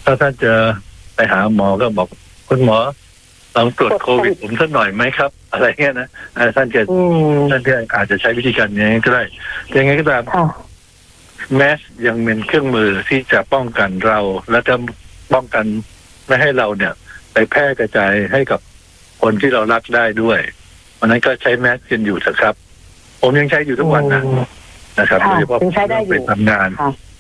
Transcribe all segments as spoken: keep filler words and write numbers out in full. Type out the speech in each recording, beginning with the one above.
ถ้าท่านจะไปหาหมอก็บอกคุณหมอลองตรวจโควิดผมสักหน่อยไหมครับอะไรเงี้ยนะท่านจะท่านจะอาจจะใช้วิธีการนี้ก็ได้ยังไงก็ตามแมสยังเป็นเครื่องมือที่จะป้องกันเราและจะป้องกันไม่ให้เราเนี่ยไปแพร่กระจายให้กับคนที่เรารักได้ด้วยวันนั้นก็ใช้แมสกันอยู่นะครับผมยังใช้อยู่ทุกวันนะนะครับโดยเฉพาะไปทำงาน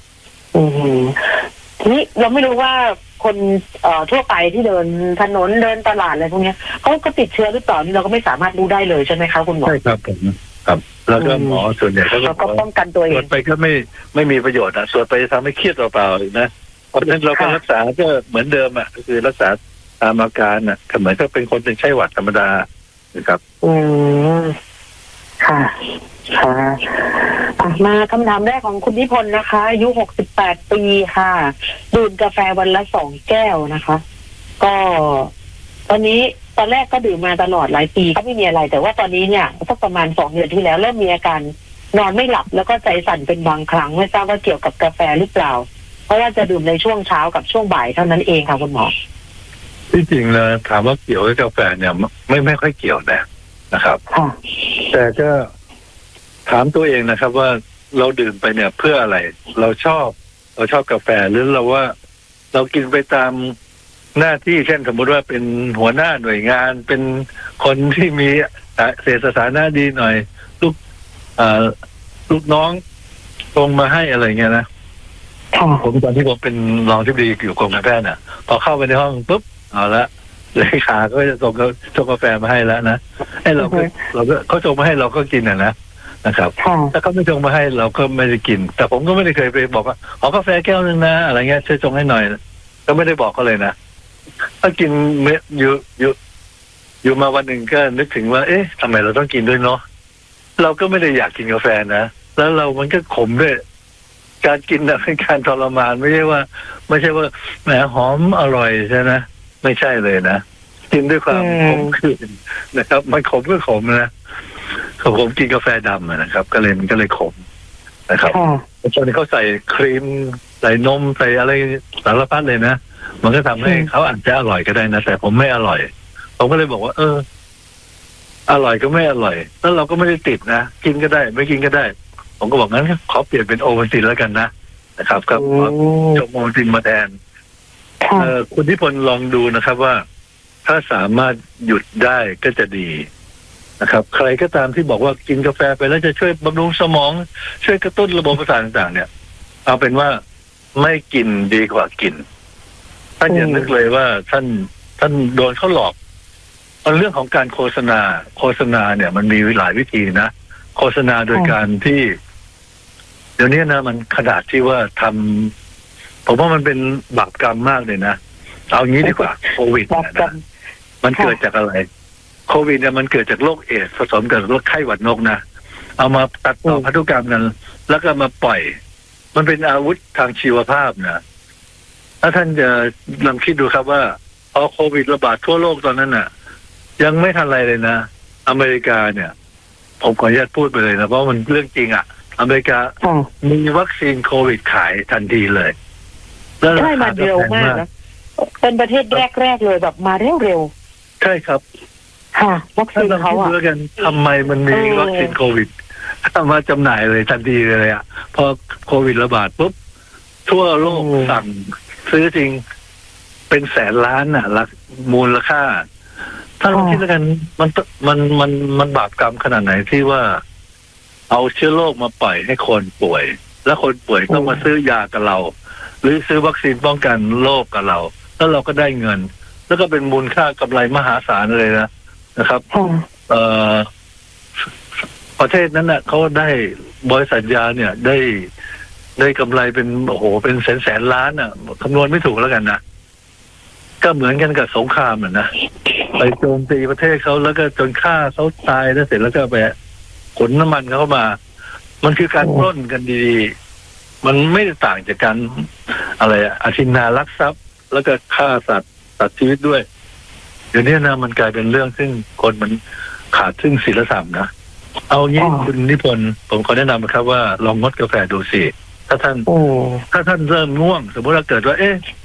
ทีนี้เราไม่รู้ว่าคนเอ่อทั่วไปที่เดินถนนเดินตลาดอะไรพวกนี้เขาก็ติดเชื้อหรือเปล่านี่เราก็ไม่สามารถรู้ได้เลยใช่ไหมคะคุณหมอใช่ครับผมครับแล้วก็หมอส่วนใหญ่เขาก็ป้องกันตัวเองตรวจไปก็ไม่ไม่มีประโยชน์อ่ะตรวจไปทำให้เครียดเปล่าๆนะเพราะฉะนั้นเราก็รักษาก็เหมือนเดิมอ่ะก็คือรักษาตามอาการอ่ะเหมือนกับเป็นคนเป็นไข้หวัดธรรมดานะครับอืมค่ะค่ะมาคำถามแรกของคุณนิพนธ์นะคะอายุหกสิบแปดปีค่ะดื่มกาแฟวันละสองแก้วนะคะก็ตอนนี้ตอนแรกก็ดื่มมาตลอดหลายปีก็ไม่มีอะไรแต่ว่าตอนนี้เนี่ยสักประมาณสองเดือนที่แล้วเริ่มมีอาการนอนไม่หลับแล้วก็ใจสั่นเป็นบางครั้งไม่ทราบว่าเกี่ยวกับกาแฟหรือเปล่าเพราะว่าจะดื่มในช่วงเช้ากับช่วงบ่ายเท่านั้นเองค่ะคุณหมอที่จริงเลยถามว่าเกี่ยวกับกาแฟเนี่ยไม่ไม่ค่อยเกี่ยวนะนะครับแต่ก็ถามตัวเองนะครับว่าเราดื่มไปเนี่ยเพื่ออะไรเราชอบเราชอบกาแฟหรือเราว่าเรากินไปตามหน้าที่เช่นสมมติว่าเป็นหัวหน้าหน่วยงานเป็นคนที่มีเศรษฐฐานะดีหน่อยลูกลูกน้องตรงมาให้อะไรเงี้ยนะผมตอนที่ผมเป็นรองที่ดีอยู่กรมการแพทย์น่ะพอเข้าไปในห้องปุ๊บเอาละเลขาก็จะส่งส่งกาแฟมาให้แล้วนะไอ้เราก็เราก็เขาส่งมาให้เราก็กินอ่ะนะนะครับถ้าเขาไม่ส่งมาให้เราก็ไม่ได้กินแต่ผมก็ไม่ได้เคยไปบอกว่าขอกาแฟแก้วนึงนะอะไรเงี้ยช่วยส่งให้หน่อยก็ไม่ได้บอกเขาเลยนะถ้ากินเม็ดอยู่อยู่อยู่มาวันหนึ่งก็นึกถึงว่าเอ๊ะทำไมเราต้องกินด้วยเนาะเราก็ไม่ได้อยากกินกาแฟนะแล้วเรามันก็ขมด้วยการกินนะเป็นการทรมานไม่ใช่ว่าไม่ใช่ว่าแหมหอมอร่อยใช่ไหมไม่ใช่เลยนะกินด้วยความขมขื่นนะครับมันขมก็ขมนะผมกินกาแฟดำนะครับก็เลยมันก็เลยขมนะครับตอนนี้เขาใส่ครีมใส่นมใส่อะไรสารพัดเลยนะมันก็ทำให้เขาอาจจะอร่อยก็ได้นะแต่ผมไม่อร่อยผมก็เลยบอกว่าเอออร่อยก็ไม่อร่อยแล้วเราก็ไม่ได้ติดนะกินก็ได้ไม่กินก็ได้ผมก็บอกงั้นขอเปลี่ยนเป็นโอวัลตินแล้วกันนะนะครับก็จบโอวัลตินมาแทนเออคุณนิพนธ์ลองดูนะครับว่าถ้าสามารถหยุดได้ก็จะดีนะครับใครก็ตามที่บอกว่ากินกาแฟไปแล้วจะช่วยบำรุงสมองช่วยกระตุ้นระบบประสาทต่างๆเนี่ยเอาเป็นว่าไม่กินดีกว่ากินท่านอย่านึกเลยว่าท่านท่านโดนเขาหลอกเรื่องของการโฆษณาโฆษณาเนี่ยมันมีหลายวิธีนะโฆษณาโดยการที่เดี๋ยวนี้นะมันขนาดที่ว่าทำผมว่ามันเป็นบาปกรรมมากเลยนะเอางี้ดีกว่าโควิดนะมันเกิดจากอะไรโควิดเนี่ยมันเกิดจากโรคเอดส์ผสมกับโรคไข้หวัดนกนะเอามาตัดต่อพันธุกรรมนั้นแล้วก็มาปล่อยมันเป็นอาวุธทางชีวภาพนะถ้าท่านจะลองคิดดูครับว่าพอโควิดระบาดทั่วโลกตอนนั้นน่ะยังไม่ทันไรเลยนะอเมริกาเนี่ยผมขออนุญาตพูดไปเลยนะเพราะมันเรื่องจริงอ่ะอเมริกามีวัคซีนโควิดขายทันทีเลยแล้วใช่มาเร็วมากนะเป็นประเทศแรกๆเลยแบบมาเร็วเร็วใช่ครับค่ะวัคซีนเขาอ่ะกันทำไมมันมีวัคซีนโควิดเอามาจำหน่ายเลยทันทีเลยอ่ะพอโควิดระบาดปุ๊บทั่วโลกสั่งซื้อจริงเป็นแสนล้านอ่ะหลักมูลค่าถ้าเราคิดแล้วกันมันมันมันมันบาปกรรมขนาดไหนที่ว่าเอาเชื้อโรคมาปล่อยให้คนป่วยแล้วคนป่วยต้องมาซื้อยากับเราหรือซื้อวัคซีนป้องกันโรคกับเราแล้วเราก็ได้เงินแล้วก็เป็นมูลค่ากำไรมหาศาลเลยนะนะครับเอ่อประเทศนั้นน่ะเขาได้บริษัทยาเนี่ยได้ได้กำไรเป็นโอ้โหเป็นแสนแสนล้านอ่ะคำนวณไม่ถูกแล้วกันนะก็เหมือนกันกับสงครามอ่ะนะไปโจมตีประเทศเขาแล้วก็จนฆ่าเขาตายแล้วเสร็จแล้วก็ไปขนน้ำมันเข้ามามันคือการปล้นกันดีๆมันไม่ได้ต่างจากการอะไรอาทินนาลักทรัพย์แล้วก็ฆ่าสัตว์ตัดชีวิตด้วยเดี๋ยวนี้นะมันกลายเป็นเรื่องซึ่งคนมันขาดซึ่งศีลธรรมนะเอางี้คุณนิพนธ์ผมขอแนะนำนะครับว่าลองงดกาแฟดูสิถ้าท่านถ้าท่านเริ่มง่วงสมมติว่าเกิดว่าเอ๊ะ